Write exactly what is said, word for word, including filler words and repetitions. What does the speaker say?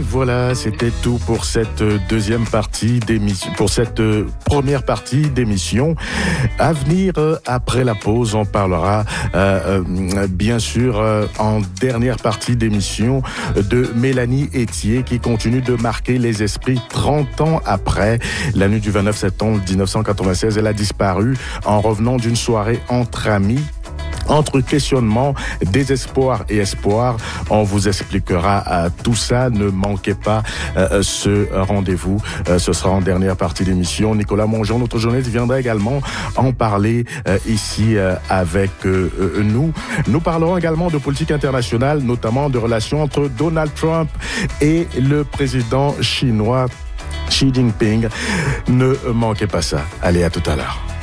voilà, c'était tout pour cette deuxième partie d'émission, pour cette première partie d'émission. À venir, après la pause, on parlera euh, euh, bien sûr euh, en dernière partie d'émission de Mélanie Etier qui continue de marquer les esprits trente ans après. La nuit du vingt-neuf septembre dix-neuf cent quatre-vingt-seize, elle a disparu en revenant d'une soirée entre amis. Entre questionnement, désespoir et espoir, on vous expliquera euh, tout ça. Ne manquez pas euh, ce rendez-vous. Euh, ce sera en dernière partie d'émission. Nicolas Mongeon, notre journaliste, viendra également en parler euh, ici euh, avec euh, euh, nous. Nous parlerons également de politique internationale, notamment de relations entre Donald Trump et le président chinois Xi Jinping. Ne manquez pas ça. Allez, à tout à l'heure.